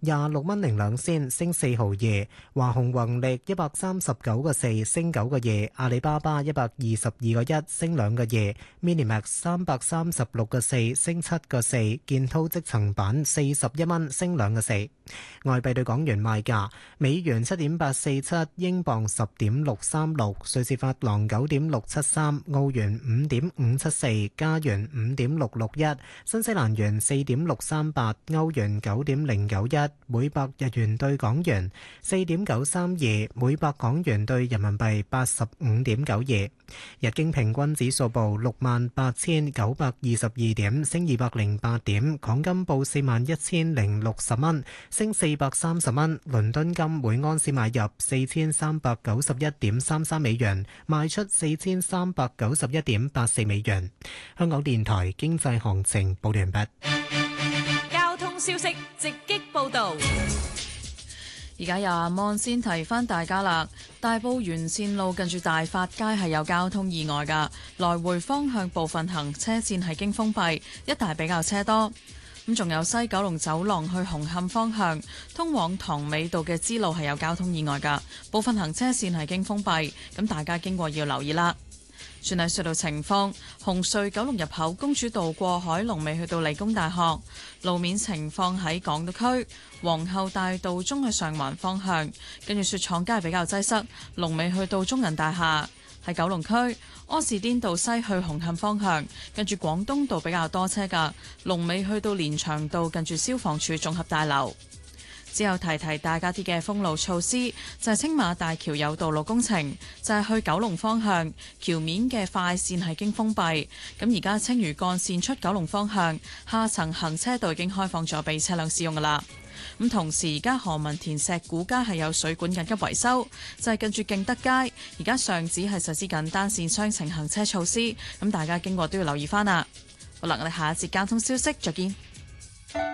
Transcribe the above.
26蚊零兩仙，升4毫2。華虹宏力139個4，升9個2。阿里巴巴122個1，升2個2。Minimax 336個4，升7個4。建滔積層板41蚊，升2個4。外幣對港元賣價：美元7.847，英鎊10.636，瑞士法郎9.673，澳元5.574，加元5.661，新西蘭元4.638，歐元9.091，每百日元對港元4.932，每百港元對人民幣85.92。日經平均指數報68,922點，升208點。港金報41,060蚊，升430蚊。倫敦金每安士買入4391.33美元，賣出4391.84美元。香港電台經濟行情報完畢。 交通消息直擊報道。 而家有阿芒先提翻大家啦，大埔沿線路近住大發街係有交通意外㗎，來回方向部分行車線係經封閉，一帶比較車多。咁仲有西九龍走廊去紅磡方向，通往塘尾道嘅支路係有交通意外㗎，部分行車線係經封閉，咁大家經過要留意啦。轉睇隧道情況，紅隧九龍入口公主道過海龍尾去到理工大學，路面情況喺港島區皇后大道中去上環方向，跟住雪廠街比較擠塞，龍尾去到中銀大廈。喺九龍區柯士甸道西去紅磡方向，跟住廣東道比較多車㗎，龍尾去到連翔道近住消防處綜合大樓。之後提提大家啲嘅封路措施，就係青馬大橋有道路工程，就係去九龍方向橋面嘅快線係經封閉。咁而家青嶼幹線出九龍方向下層行車道已經開放咗俾車輛使用㗎啦。咁同時而家何文田石鼓街係有水管緊急維修，就係近住敬德街，而家上址係實施緊單線雙程行車措施，咁大家經過都要留意返啦。好啦，我哋下一節交通消息再見。